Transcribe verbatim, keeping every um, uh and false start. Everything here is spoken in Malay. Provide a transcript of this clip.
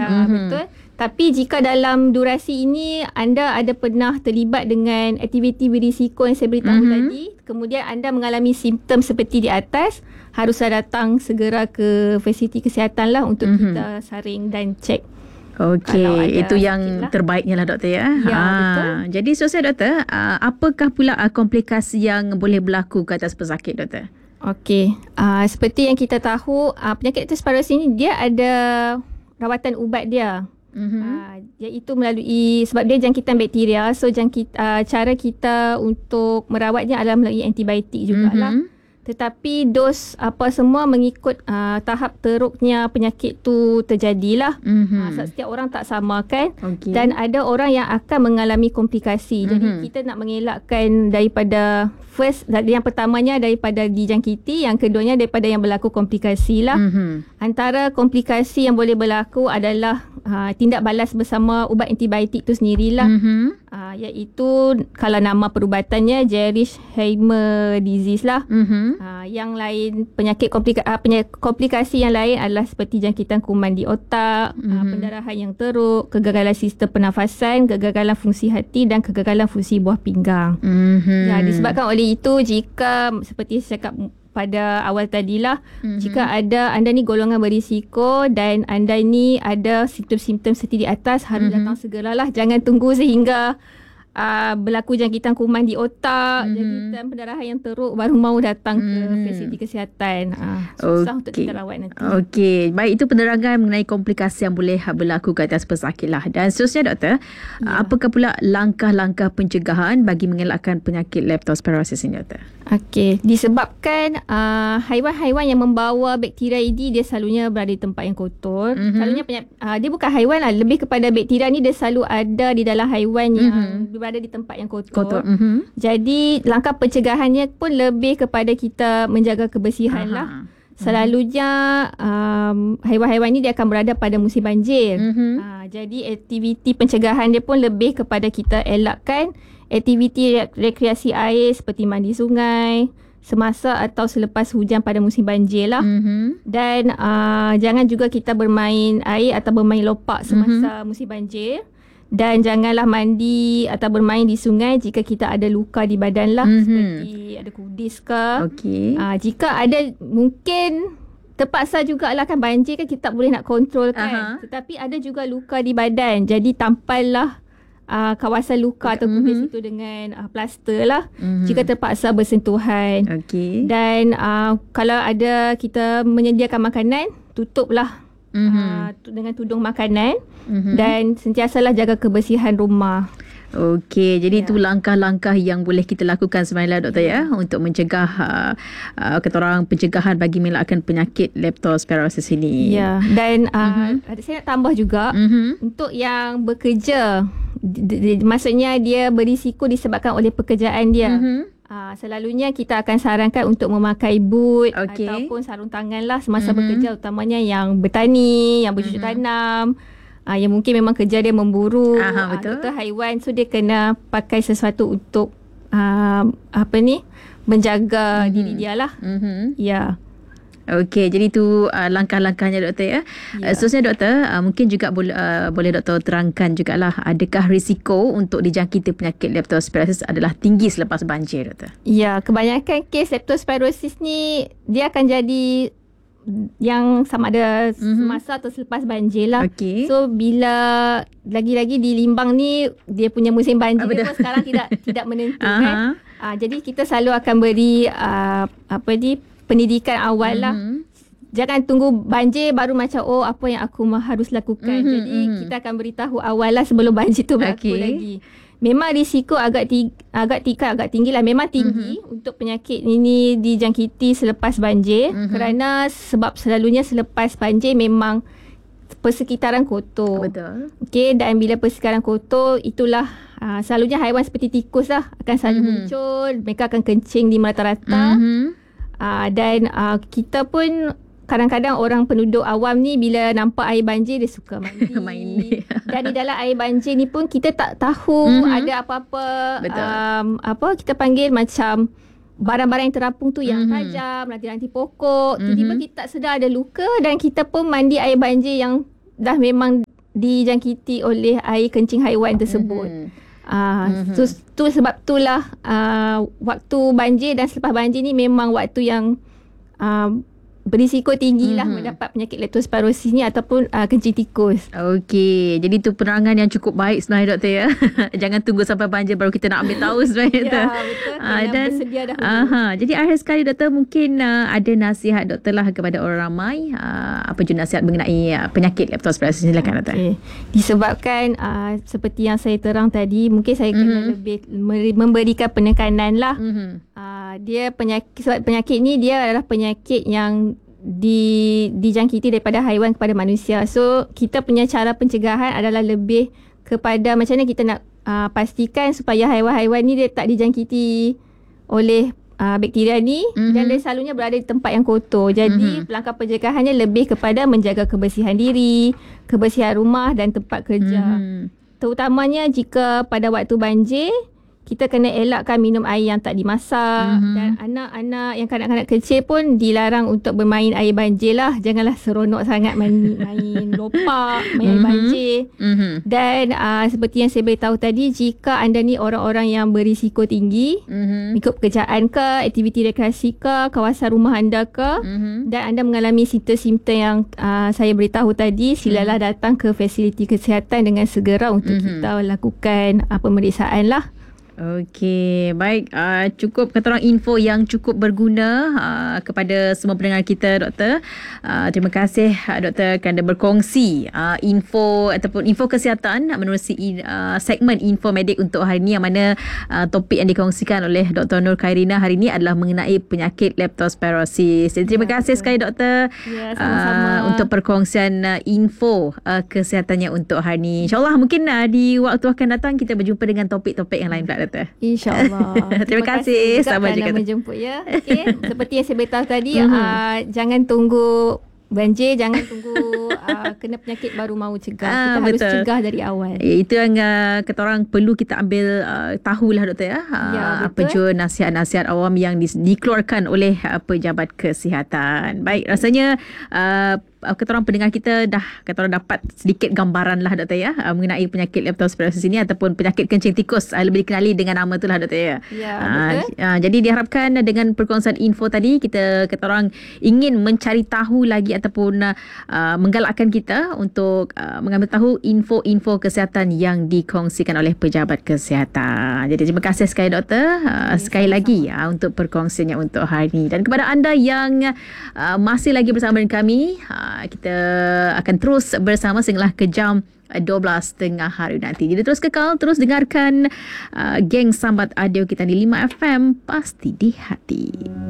Ya, mm-hmm. betul. Tapi jika dalam durasi ini anda ada pernah terlibat dengan aktiviti berisiko yang saya beritahu mm-hmm. tadi, kemudian anda mengalami simptom seperti di atas, haruslah datang segera ke fasiliti kesihatan lah untuk mm-hmm. kita saring dan cek. Okey, itu yang lah. terbaiknya lah doktor ya. Ya, ha. betul. Jadi sosial doktor, apakah pula komplikasi yang boleh berlaku ke atas pesakit doktor? Okey, uh, seperti yang kita tahu, uh, penyakit leptospirosis ini dia ada rawatan ubat dia. Mm-hmm. Uh, iaitu melalui, sebab dia jangkitan bakteria, so jangkit, uh, cara kita untuk merawatnya adalah melalui antibiotik jugalah. Mm-hmm. Tetapi dos apa semua mengikut uh, tahap teruknya penyakit tu terjadilah. Mm-hmm. Uh, setiap orang tak sama kan. Okay. Dan ada orang yang akan mengalami komplikasi. Mm-hmm. Jadi kita nak mengelakkan daripada first, yang pertamanya daripada dijangkiti, yang keduanya daripada yang berlaku komplikasi lah. Mm-hmm. Antara komplikasi yang boleh berlaku adalah uh, tindak balas bersama ubat antibiotik tu sendirilah. Mm-hmm. Uh, iaitu kalau nama perubatannya Jerichheimer disease lah. Mm-hmm. Uh, yang lain penyakit komplika- uh, penyakit komplikasi yang lain adalah seperti jangkitan kuman di otak, mm-hmm. uh, pendarahan yang teruk, kegagalan sistem pernafasan, kegagalan fungsi hati dan kegagalan fungsi buah pinggang. Mm-hmm. Ya, disebabkan oleh itu, jika seperti saya cakap pada awal tadilah, mm-hmm. jika ada anda ni golongan berisiko dan anda ni ada simptom-simptom seperti di atas, harus mm-hmm. datang segeralah. Jangan tunggu sehingga Uh, berlaku jangkitan kuman di otak, mm-hmm. jangkitan pendarahan yang teruk baru mau datang mm-hmm. ke fasiliti kesihatan. Uh, susah okay. untuk kita rawat nanti. Okey, baik, itu penerangan mengenai komplikasi yang boleh berlaku ke atas pesakit lah. Dan seterusnya doktor, ya. apakah pula langkah-langkah pencegahan bagi mengelakkan penyakit leptospirosis ini doktor? Okey, disebabkan uh, haiwan-haiwan yang membawa bakteria ini dia selalunya berada di tempat yang kotor. Mm-hmm. Selalunya penyak, uh, dia bukan haiwan lah, lebih kepada bakteria ni dia selalu ada di dalam haiwan mm-hmm. yang berada di tempat yang kotor. kotor. Mm-hmm. Jadi langkah pencegahannya pun lebih kepada kita menjaga kebersihan Aha. lah. Selalunya um, haiwan-haiwan ni dia akan berada pada musim banjir. Mm-hmm. Uh, jadi aktiviti pencegahan dia pun lebih kepada kita elakkan aktiviti rekreasi air seperti mandi sungai semasa atau selepas hujan pada musim banjir lah. Mm-hmm. Dan uh, jangan juga kita bermain air atau bermain lopak semasa mm-hmm. musim banjir. Dan janganlah mandi atau bermain di sungai jika kita ada luka di badan lah. Mm-hmm. Seperti ada kudis ke. Okay. Uh, jika ada, mungkin terpaksa jugalah kan, banjir kan kita tak boleh nak kontrol kan. Uh-huh. Tetapi ada juga luka di badan. Jadi tampallah uh, kawasan luka okay. atau kudis mm-hmm. itu dengan uh, plaster lah. Mm-hmm. Jika terpaksa bersentuhan. Okay. Dan uh, kalau ada kita menyediakan makanan, tutuplah. Mm-hmm. Uh, dengan tudung makanan mm-hmm. dan sentiasalah jaga kebersihan rumah. Okey, jadi ya. itu langkah-langkah yang boleh kita lakukan sebenarnya doktor ya, untuk mencegah uh, uh, kata orang pencegahan bagi mengelakkan penyakit leptospirosis ini. Ya, dan uh, mm-hmm. saya nak tambah juga mm-hmm. untuk yang bekerja, d- d- maksudnya dia berisiko disebabkan oleh pekerjaan dia. Mm-hmm. Uh, selalunya kita akan sarankan untuk memakai boot okay. ataupun sarung tangan lah semasa mm-hmm. bekerja, utamanya yang bertani, yang bercucuk mm-hmm. tanam, uh, yang mungkin memang kerja dia memburu Aha, betul. Uh, haiwan, so dia kena pakai sesuatu untuk uh, apa ni, menjaga mm-hmm. diri dia lah. Mm-hmm. Ya. Yeah. Okey, jadi itu uh, langkah-langkahnya doktor ya. ya. Uh, seterusnya doktor, uh, mungkin juga boleh uh, boleh doktor terangkan jugalah, adakah risiko untuk dijangkiti penyakit leptospirosis adalah tinggi selepas banjir doktor? Ya, kebanyakan kes leptospirosis ni dia akan jadi yang sama ada mm-hmm. semasa atau selepas banjir lah. Okay. So bila lagi-lagi di Limbang ni dia punya musim banjir dia pun sekarang tidak tidak menentu kan. Uh, jadi kita selalu akan beri uh, apa ni, pendidikan awal lah. Mm-hmm. Jangan tunggu banjir baru macam oh apa yang aku harus lakukan. Mm-hmm. Jadi kita akan beritahu awal lah sebelum banjir tu berlaku okay. lagi. Memang risiko agak tinggi, agak tinggi, agak tinggi lah. Memang tinggi mm-hmm. untuk penyakit ini dijangkiti selepas banjir. Mm-hmm. Kerana sebab selalunya selepas banjir memang persekitaran kotor. Betul. Okey, dan bila persekitaran kotor, itulah uh, selalunya haiwan seperti tikus lah akan selalu mm-hmm. muncul. Mereka akan kencing di merata-rata. Mm-hmm. Uh, dan uh, kita pun kadang-kadang orang penduduk awam ni bila nampak air banjir dia suka mandi. mandi. Dan di dalam air banjir ni pun kita tak tahu mm-hmm. ada apa-apa um, apa kita panggil macam barang-barang yang terapung tu yang mm-hmm. tajam, ranting-ranting pokok. Mm-hmm. Tiba-tiba kita tak sedar ada luka dan kita pun mandi air banjir yang dah memang dijangkiti oleh air kencing haiwan tersebut. Mm-hmm. Uh, mm-hmm. so, tu sebab itulah uh, waktu banjir dan selepas banjir ni memang waktu yang uh, berisiko tinggi lah mm-hmm. mendapat penyakit leptospirosis ni ataupun uh, kencing tikus. Okey, jadi tu penerangan yang cukup baik sebenarnya doktor ya. Jangan tunggu sampai banjir baru kita nak ambil tahu sebenarnya. Ya, betul. Uh, dan bersedia dahulu. Aha, jadi akhir sekali doktor mungkin uh, ada nasihat doktor lah kepada orang ramai. Uh, apa juga nasihat mengenai uh, penyakit leptospirosis? Silakan doktor. Okay. Disebabkan uh, seperti yang saya terang tadi, mungkin saya mm-hmm. kena lebih memberikan penekanan lah. Mm-hmm. Uh, dia penyakit sebab penyakit ni dia adalah penyakit yang di dijangkiti daripada haiwan kepada manusia. So kita punya cara pencegahan adalah lebih kepada macam mana kita nak uh, pastikan supaya haiwan-haiwan ni dia tak dijangkiti oleh uh, bakteria ni mm-hmm. dan dia selalunya berada di tempat yang kotor. Jadi mm-hmm. langkah pencegahannya lebih kepada menjaga kebersihan diri, kebersihan rumah dan tempat kerja. Mm-hmm. Terutamanya jika pada waktu banjir, kita kena elakkan minum air yang tak dimasak. Mm-hmm. Dan anak-anak yang kanak-kanak kecil pun dilarang untuk bermain air banjir lah. Janganlah seronok sangat main, main lopak, main mm-hmm. air banjir. Mm-hmm. Dan uh, seperti yang saya beritahu tadi, jika anda ni orang-orang yang berisiko tinggi, mm-hmm. ikut pekerjaan ke, aktiviti rekreasi ke, kawasan rumah anda ke, mm-hmm. dan anda mengalami simptom-simptom yang uh, saya beritahu tadi, silalah mm-hmm. datang ke fasiliti kesihatan dengan segera untuk mm-hmm. kita lakukan uh, pemeriksaan lah. Okey, baik. Uh, cukup kata orang info yang cukup berguna uh, kepada semua pendengar kita, doktor. Uh, terima kasih uh, doktor kerana berkongsi uh, info ataupun info kesihatan menerusi uh, segmen Info Medik untuk hari ini, yang mana uh, topik yang dikongsikan oleh Doktor Nur Khairina hari ini adalah mengenai penyakit leptospirosis. Jadi, terima ya, kasih betul. sekali doktor ya, sama-sama. Uh, untuk perkongsian uh, info uh, kesihatannya untuk hari ini. InsyaAllah mungkin uh, di waktu akan datang kita berjumpa dengan topik-topik yang lain pula. InsyaAllah. Terima, Terima kasih, kasih juga kerana menjemput ya. Okay. Seperti yang saya beritahu tadi, mm-hmm. uh, jangan tunggu banjir, jangan tunggu uh, kena penyakit baru mahu cegah. Ah, kita betul. harus cegah dari awal. Eh, itu yang uh, kata orang perlu kita ambil uh, tahulah doktor ya. Uh, ya apa jua nasihat-nasihat awam yang di, dikeluarkan oleh uh, pejabat kesihatan. Baik, rasanya uh, kata orang pendengar kita dah kata orang dapat sedikit gambaran lah doktor ya uh, mengenai penyakit leptospirosis ini ataupun penyakit kencing tikus, uh, lebih dikenali dengan nama itulah doktor ya. Ya uh, betul. Uh, jadi diharapkan dengan perkongsian info tadi, kita kata orang ingin mencari tahu lagi ataupun uh, menggalakkan kita untuk uh, mengambil tahu info-info kesihatan yang dikongsikan oleh pejabat kesihatan. Jadi terima kasih sekali doktor uh, okay, sekali sama-sama. lagi uh, untuk perkongsiannya untuk hari ini. Dan kepada anda yang uh, masih lagi bersama dengan kami, uh, kita akan terus bersama sehinggalah ke jam dua belas tengah hari nanti. Jadi terus kekal, terus dengarkan uh, geng Sambat Audio kita di lima F M, pasti di hati.